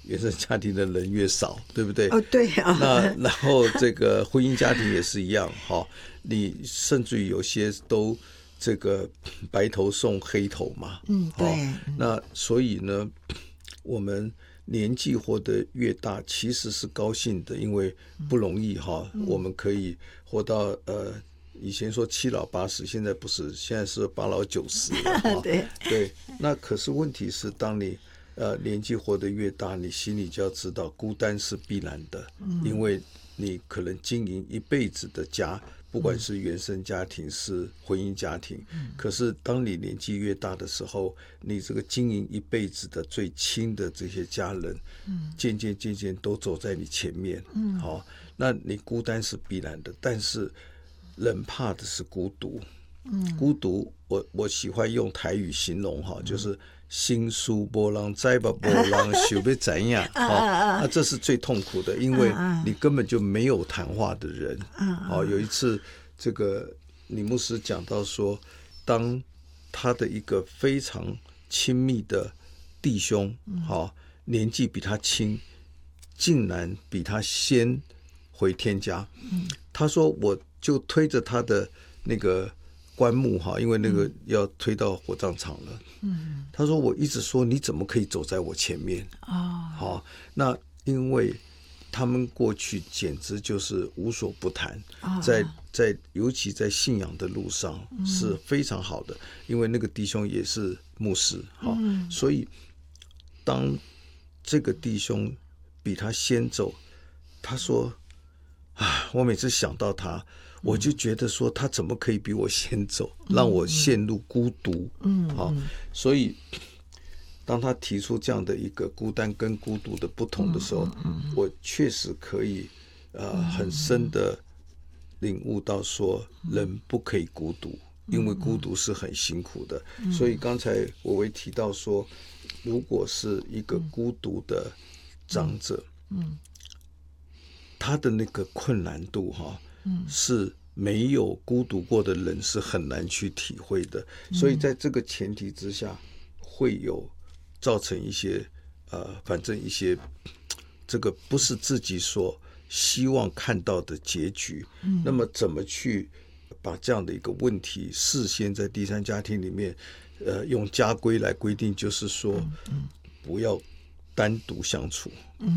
原生家庭的人越少，对不对？ 哦，对啊。 那然后这个婚姻家庭也是一样，你甚至于有些都这个白头送黑头嘛， 对。 那所以呢，我们年纪活得越大，其实是高兴的，因为不容易我们可以活到以前说7老80，现在不是，现在是8老90了对，那可是问题是，当你年纪活得越大，你心里就要知道孤单是必然的，因为你可能经营一辈子的家，不管是原生家庭是婚姻家庭，可是当你年纪越大的时候，你这个经营一辈子的最亲的这些家人，渐渐都走在你前面，那你孤单是必然的，但是人怕的是孤独，孤独我喜欢用台语形容就是心思没人知吧，没人想要怎样那这是最痛苦的，因为你根本就没有谈话的人有一次这个李牧师讲到说，当他的一个非常亲密的弟兄年纪比他轻，竟然比他先回天家，他说我就推着他的那个棺木因为那个要推到火葬场了，他说我一直说你怎么可以走在我前面那因为他们过去简直就是无所不谈，尤其在信仰的路上是非常好的，因为那个弟兄也是牧师所以当这个弟兄比他先走，他说我每次想到他，我就觉得说他怎么可以比我先走，让我陷入孤独所以当他提出这样的一个孤单跟孤独的不同的时候，我确实可以很深的领悟到说人不可以孤独，因为孤独是很辛苦的所以刚才我会提到说，如果是一个孤独的长者他的那个困难度是没有孤独过的人是很难去体会的，所以在这个前提之下会有造成一些反正一些这个不是自己所希望看到的结局那么怎么去把这样的一个问题事先在第三家庭里面用家规来规定，就是说不要单独相处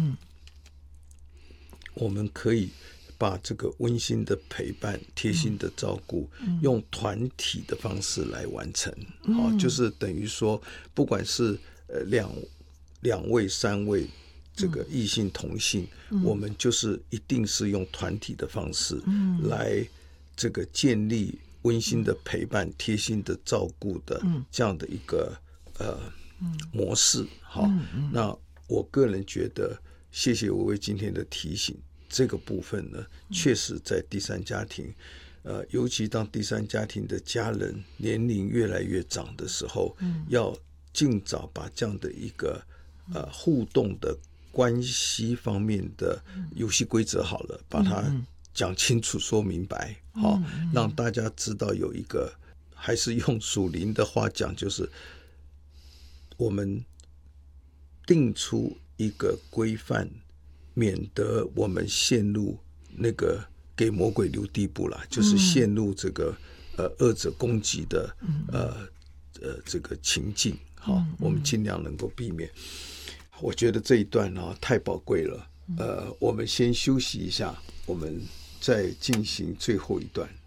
我们可以把这个温馨的陪伴贴心的照顾用团体的方式来完成就是等于说不管是两位3位这个异性同性我们就是一定是用团体的方式来这个建立温馨的陪伴贴心的照顾的这样的一个模式那我个人觉得谢谢维维今天的提醒，这个部分呢确实在第三家庭尤其当第三家庭的家人年龄越来越长的时候要尽早把这样的一个互动的关系方面的游戏规则好了把它讲清楚说明白让大家知道有一个还是用属灵的话讲，就是我们定出一个规范，免得我们陷入那个给魔鬼留地步啦，就是陷入这个恶者攻击的这个情境我们尽量能够避免。我觉得这一段太宝贵了我们先休息一下，我们再进行最后一段。